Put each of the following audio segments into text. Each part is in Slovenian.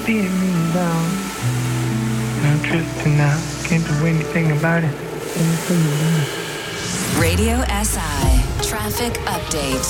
beating me down. I'm drifting now, can't do anything about it. Radio SI Traffic Update.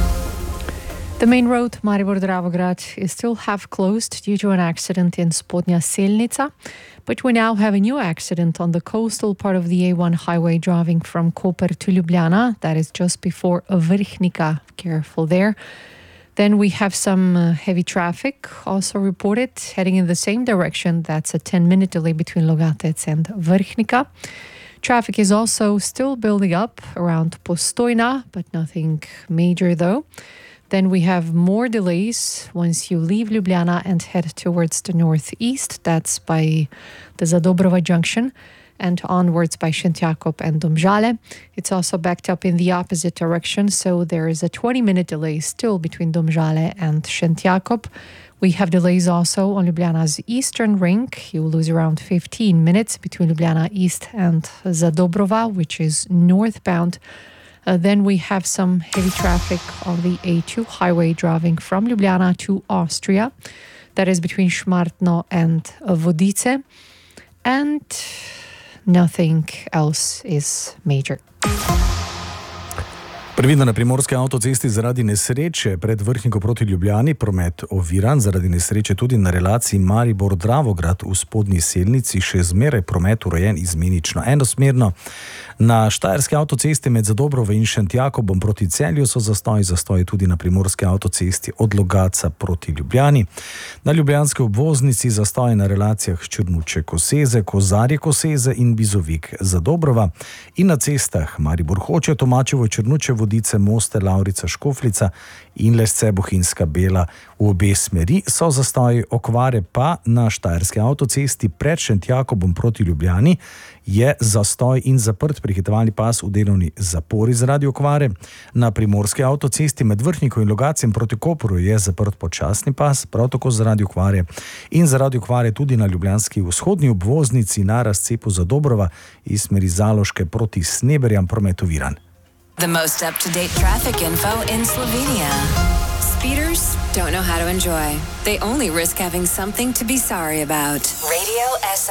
The main road Maribor-Dravograd is still half closed due to an accident in Spodnja Selnica, but we now have a new accident on the coastal part of the A1 highway driving from Koper to Ljubljana. That is just before Vrhnika. Careful there. Then we have some heavy traffic also reported heading in the same direction. That's a 10-minute delay between Logatec and Vrhnika. Traffic is also still building up around Postojna, but nothing major though. Then we have more delays once you leave Ljubljana and head towards the northeast. That's by the Zadobrova junction and onwards by Šentjakov and Domžale. It's also backed up in the opposite direction, so there is a 20-minute delay still between Domžale and Šentjakov. We have delays also on Ljubljana's eastern ring. You will lose around 15 minutes between Ljubljana East and Zadobrova, which is northbound. Then we have some heavy traffic on the A2 highway driving from Ljubljana to Austria. That is between Šmartno and Vodice. And nothing else is major. Previdno na primorski avtocesti zaradi nesreče pred Vrhniko proti Ljubljani promet oviran, zaradi nesreče tudi na relaciji Maribor-Dravograd v Spodnji Selnici še zmeraj promet urejen izmenično enosmerno. Na štajerski avtocesti med Zadobrovo in Šentjakobom proti Celju so zastoji tudi na primorski avtocesti od Logatca proti Ljubljani. Na ljubljanski obvoznici zastoji na relacijah Črnuče-Koseze, Kozarje-Koseze in Bizovik-Zadobrova in na cestah Maribor-Hoče, Tomačevo-Črnuče, Vodice, Moste, Lavrica, Škofljica in Lesce-Bohinjska-Bela v obe smeri so zastoji. Okvare pa na štajerski avtocesti pred Šentjakobom proti Ljubljani je zastoj in zaprt prehitevalni pas v delovni zapori zaradi okvare. Na primorski avtocesti med Vrhniko in Logacem proti Kopru je zaprt počasni pas, prav tako zaradi okvare. In zaradi okvare tudi na ljubljanski vzhodni obvoznici na razcepu Zadobrova iz smeri Zaloške proti Sneberjam promet oviran. The most up-to-date traffic info in Slovenia. Speeders don't know how to enjoy. They only risk having something to be sorry about. Radio SI.